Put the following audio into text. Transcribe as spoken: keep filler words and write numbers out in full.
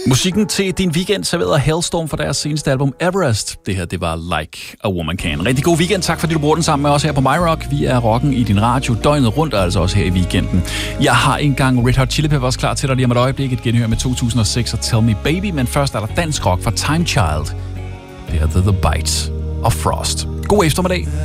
Musikken til din weekend serverede Hellstorm for deres seneste album Everest. Det her, det var Like a Woman Can. Rigtig god weekend. Tak fordi du bruger den sammen med os her på MyRock. Vi er rocken i din radio døgnet rundt, og altså også her i weekenden. Jeg har engang Red Hot Chili Peppers klar til dig lige om et øjeblik. Et genhør med to tusind og seks og Tell Me Baby. Men først er der dansk rock fra Time Child. Det her, The Bite of Frost. God eftermiddag.